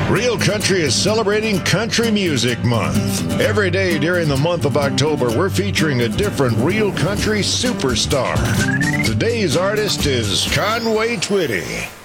Real Country is celebrating Country Music Month. Every day during the month of October, we're featuring a different Real Country superstar. Today's artist is Conway Twitty.